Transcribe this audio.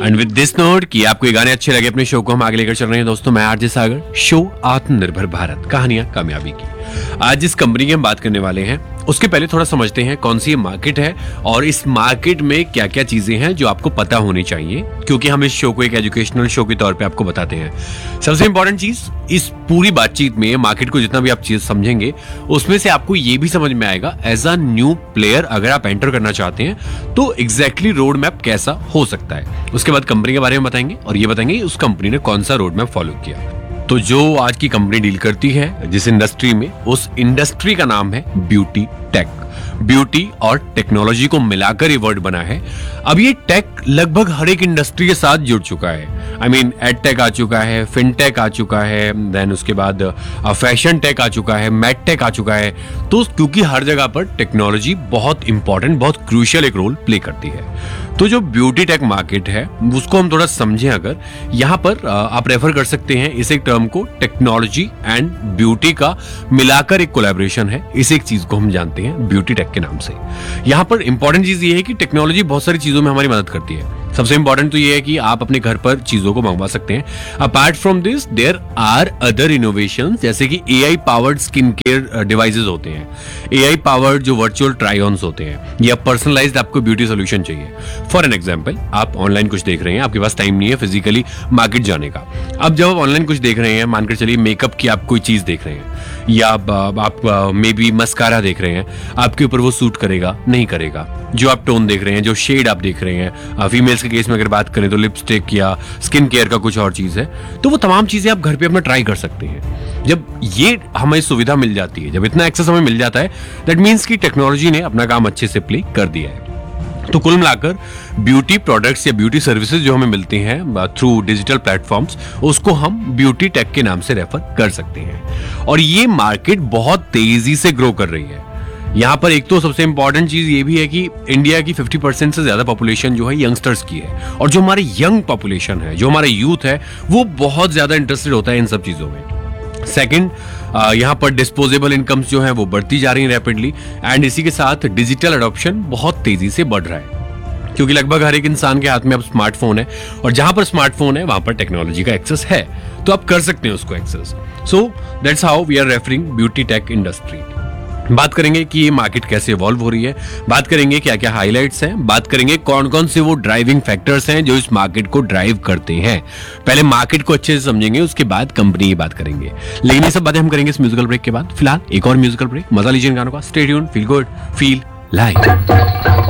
And with this note कि आपको ये गाने अच्छे लगे, अपने शो को हम आगे लेकर चल रहे हैं दोस्तों। मैं आरजे सागर, शो आत्मनिर्भर भारत, कहानियां कामयाबी की। आज जिस कंपनी की हम बात करने वाले हैं उसके पहले थोड़ा समझते हैं कौन सी ये मार्केट है और इस मार्केट में क्या क्या चीजें हैं जो आपको पता होनी चाहिए, क्योंकि हम इस शो को एक एजुकेशनल शो के तौर पे आपको बताते हैं। सबसे इंपॉर्टेंट चीज इस पूरी बातचीत में, मार्केट को जितना भी आप चीज समझेंगे उसमें से आपको ये भी समझ में आएगा एज अ न्यू प्लेयर अगर आप एंटर करना चाहते हैं तो एग्जैक्टली रोड मैप कैसा हो सकता है। उसके बाद कंपनी के बारे में बताएंगे और ये बताएंगे उस कंपनी ने कौन सा रोड मैप फॉलो किया। तो जो आज की कंपनी डील करती है जिस इंडस्ट्री में, उस इंडस्ट्री का नाम है ब्यूटी टेक। ब्यूटी और टेक्नोलॉजी को मिलाकर ये वर्ड बना है। अब ये टेक लगभग हर एक इंडस्ट्री के साथ जुड़ चुका है। आई मीन एडटेक आ चुका है, फिनटेक आ चुका है, देन उसके बाद फैशन टेक आ चुका है, मैडटेक आ चुका है। तो क्योंकि हर जगह पर टेक्नोलॉजी बहुत इंपॉर्टेंट, बहुत क्रूशियल एक रोल प्ले करती है। तो जो ब्यूटी टेक मार्केट है उसको हम थोड़ा समझें अगर, यहाँ पर आप रेफर कर सकते हैं इस एक टर्म को, टेक्नोलॉजी एंड ब्यूटी का मिलाकर एक कोलैबोरेशन है। इस एक चीज को हम जानते हैं ब्यूटी टेक के नाम से। यहाँ पर इंपॉर्टेंट चीज ये है कि टेक्नोलॉजी बहुत सारी चीजों में हमारी मदद करती है। सबसे इंपॉर्टेंट तो ये है कि आप अपने घर पर चीजों को मंगवा सकते हैं। Apart from this there are other innovations, जैसे कि AI powered skin care devices होते हैं, एआई पावर्ड जो वर्चुअल ट्राई ऑन्स होते हैं, या पर्सनलाइज्ड आपको ब्यूटी सोल्यूशन चाहिए। फॉर एन एग्जांपल, आप ऑनलाइन कुछ देख रहे हैं, आपके पास टाइम नहीं है फिजिकली मार्केट जाने का। अब जब आप ऑनलाइन कुछ देख रहे हैं, मानकर चलिए मेकअप की आप कोई चीज देख रहे हैं, या आप मे बी मस्कारा देख रहे हैं, आपके ऊपर वो सूट करेगा नहीं करेगा। जो आप टोन देख रहे हैं, जो शेड आप देख रहे हैं, फीमेल्स के केस में अगर बात करें तो लिपस्टिक या स्किन केयर का कुछ और चीज है, तो वो तमाम चीजें आप घर पे अपना ट्राई कर सकते हैं। जब ये हमें सुविधा मिल जाती है, जब इतना एक्सेस हमें मिल जाता है, दैट मीन्स कि टेक्नोलॉजी ने अपना काम अच्छे से प्ले कर दिया है। तो कुल मिलाकर ब्यूटी प्रोडक्ट्स या ब्यूटी सर्विसेज जो हमें मिलती हैं थ्रू डिजिटल प्लेटफॉर्म्स, उसको हम ब्यूटी टेक के नाम से रेफर कर सकते हैं। और ये मार्केट बहुत तेजी से ग्रो कर रही है। यहाँ पर एक तो सबसे इंपॉर्टेंट चीज ये भी है कि इंडिया की 50% से ज्यादा पॉपुलेशन जो है यंगस्टर्स की है, और जो हमारे यंग पॉपुलेशन है, जो हमारा यूथ है, वो बहुत ज्यादा इंटरेस्टेड होता है इन सब चीजों में। सेकंड, यहाँ पर डिस्पोजेबल इनकम्स जो है वो बढ़ती जा रही है रैपिडली, एंड इसी के साथ डिजिटल अडॉप्शन बहुत तेजी से बढ़ रहा है, क्योंकि लगभग हर एक इंसान के हाथ में अब स्मार्टफोन है, और जहां पर स्मार्टफोन है वहां पर टेक्नोलॉजी का एक्सेस है, तो आप कर सकते हैं उसको access. So that's how we are referring beauty tech industry. बात करेंगे कि ये मार्केट कैसे इवॉल्व हो रही है, बात करेंगे क्या क्या हाइलाइट्स हैं, बात करेंगे कौन कौन से वो ड्राइविंग फैक्टर्स हैं जो इस मार्केट को ड्राइव करते हैं। पहले मार्केट को अच्छे से समझेंगे, उसके बाद कंपनी की बात करेंगे। लेकिन ये सब बातें हम करेंगे इस म्यूजिकल ब्रेक के बाद। फिलहाल एक और म्यूजिकल ब्रेक, मजा लीजिए इन गानों का। Stay tuned, feel good, feel like.